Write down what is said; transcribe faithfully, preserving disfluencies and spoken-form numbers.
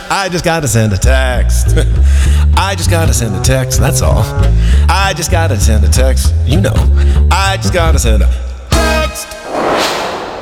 I just gotta send a text. I just gotta send a text, that's all. I just gotta send a text, you know. I just gotta send a